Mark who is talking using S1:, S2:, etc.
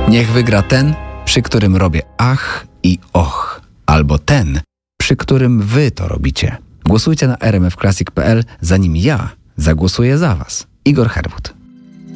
S1: Niech wygra ten, przy którym robię ach i och, albo ten, przy którym wy to robicie. Głosujcie na rmfclassic.pl, zanim ja zagłosuję za was. Igor Herwód.